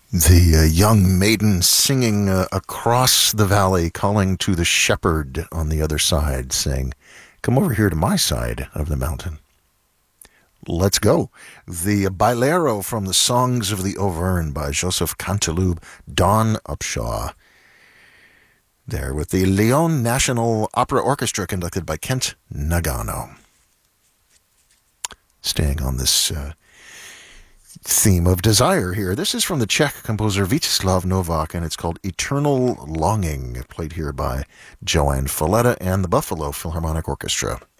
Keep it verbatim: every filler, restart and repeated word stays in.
The uh, young maiden singing uh, across the valley, calling to the shepherd on the other side, saying, "Come over here to my side of the mountain. Let's go." The Bailero from the Songs of the Auvergne by Joseph Canteloube, Dawn Upshaw. There with the Lyon National Opera Orchestra conducted by Kent Nagano. Staying on this uh, theme of desire here. This is from the Czech composer Vítězslav Novák, and it's called Eternal Longing, played here by Joanne Falletta and the Buffalo Philharmonic Orchestra.